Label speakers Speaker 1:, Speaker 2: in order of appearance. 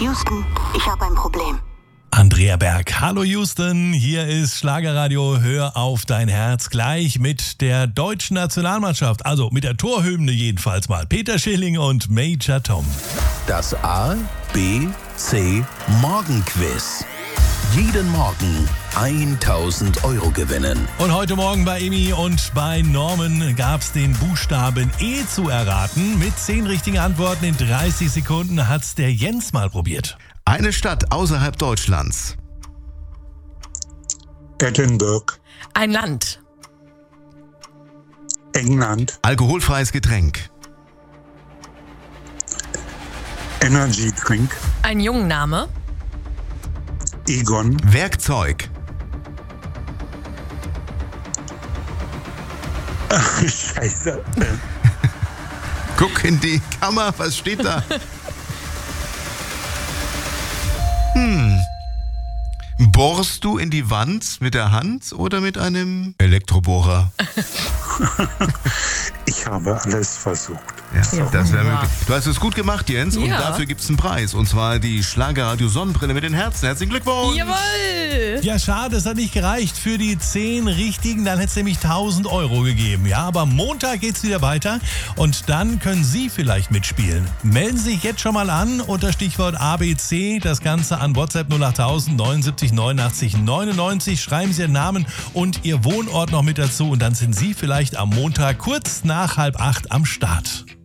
Speaker 1: Houston, ich habe ein Problem.
Speaker 2: Andrea Berg. Hallo Houston, hier ist Schlagerradio Hör auf dein Herz, gleich mit der deutschen Nationalmannschaft, also mit der Torhymne jedenfalls mal. Peter Schilling und Major Tom.
Speaker 3: Das A, B, C Morgenquiz. Jeden Morgen 1.000 Euro gewinnen.
Speaker 2: Und heute Morgen bei Emi und bei Norman gab es den Buchstaben E zu erraten. Mit 10 richtigen Antworten in 30 Sekunden hat's der Jens mal probiert.
Speaker 4: Eine Stadt außerhalb Deutschlands.
Speaker 5: Edinburgh,
Speaker 6: Ein Land.
Speaker 5: England,
Speaker 4: Alkoholfreies Getränk.
Speaker 5: Energy Drink,
Speaker 6: Ein Jungenname.
Speaker 5: Egon,
Speaker 4: Werkzeug.
Speaker 5: Scheiße,
Speaker 4: Guck in die Kamera, was steht da? Bohrst du in die Wand mit der Hand oder mit einem Elektrobohrer?
Speaker 5: ich habe alles versucht.
Speaker 4: Ja, das wäre möglich. Du hast es gut gemacht, Jens, und
Speaker 6: Ja.
Speaker 4: dafür gibt es einen Preis. Und zwar die Schlagerradio Sonnenbrille mit den Herzen. Herzlichen Glückwunsch!
Speaker 6: Jawohl!
Speaker 2: Ja, schade, es hat nicht gereicht für die 10 richtigen, dann hätte es nämlich 1.000 Euro gegeben. Ja, aber Montag geht's wieder weiter und dann können Sie vielleicht mitspielen. Melden Sie sich jetzt schon mal an unter Stichwort ABC, das Ganze an WhatsApp 08000 79 89 99. Schreiben Sie Ihren Namen und Ihr Wohnort noch mit dazu und dann sind Sie vielleicht am Montag kurz nach 7:30 am Start.